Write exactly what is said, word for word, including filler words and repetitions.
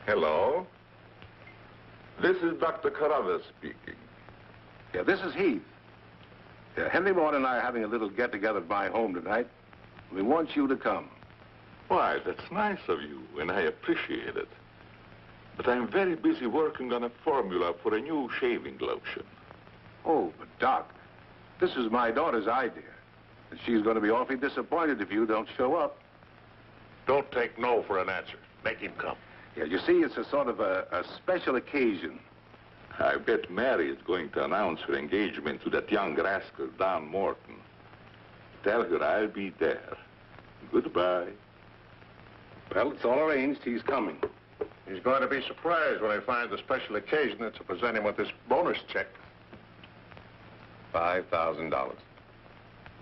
Hello. This is Doctor Carruthers speaking. Yeah, this is Heath. Yeah, Henry Morton and I are having a little get-together at my home tonight. We want you to come. Why, that's nice of you, and I appreciate it. But I'm very busy working on a formula for a new shaving lotion. Oh, but Doc, this is my daughter's idea. And she's going to be awfully disappointed if you don't show up. Don't take no for an answer. Make him come. Yeah, you see, it's a sort of a, a special occasion. I bet Mary is going to announce her engagement to that young rascal, Don Morton. Tell her I'll be there. Goodbye. Well, it's all arranged. He's coming. He's going to be surprised when he finds the special occasion is to present him with this bonus check. five thousand dollars.